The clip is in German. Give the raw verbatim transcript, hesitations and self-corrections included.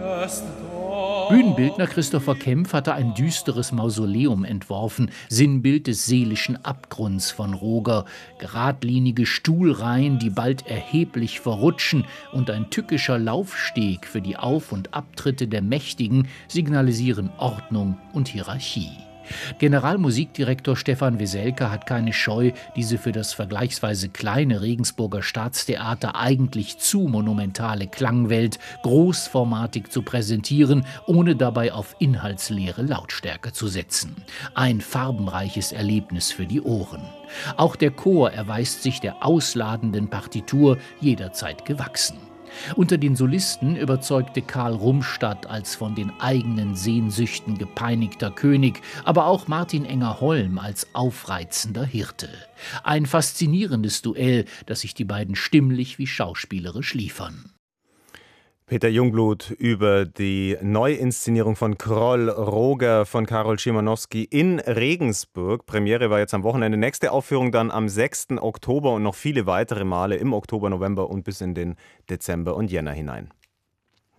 Bühnenbildner Christopher Kempf hatte ein düsteres Mausoleum entworfen, Sinnbild des seelischen Abgrunds von Roger. Geradlinige Stuhlreihen, die bald erheblich verrutschen, und ein tückischer Laufsteg für die Auf- und Abtritte der Mächtigen signalisieren Ordnung und Hierarchie. Generalmusikdirektor Stefan Weselka hat keine Scheu, diese für das vergleichsweise kleine Regensburger Staatstheater eigentlich zu monumentale Klangwelt großformatig zu präsentieren, ohne dabei auf inhaltsleere Lautstärke zu setzen. Ein farbenreiches Erlebnis für die Ohren. Auch der Chor erweist sich der ausladenden Partitur jederzeit gewachsen. Unter den Solisten überzeugte Karl Rumstadt als von den eigenen Sehnsüchten gepeinigter König, aber auch Martin Enger-Holm als aufreizender Hirte. Ein faszinierendes Duell, das sich die beiden stimmlich wie schauspielerisch liefern. Peter Jungblut über die Neuinszenierung von Kroll Roger von Karol Szymanowski in Regensburg. Premiere war jetzt am Wochenende. Nächste Aufführung dann am sechsten Oktober und noch viele weitere Male im Oktober, November und bis in den Dezember und Jänner hinein.